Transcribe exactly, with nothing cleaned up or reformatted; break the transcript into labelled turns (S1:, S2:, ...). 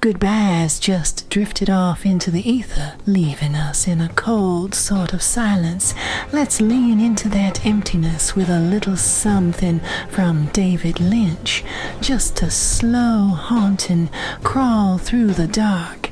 S1: goodbyes just drifted off into the ether, leaving us in a cold sort of silence. Let's lean into that emptiness with a little something from David Lynch, just to slow, haunting, crawl through the dark.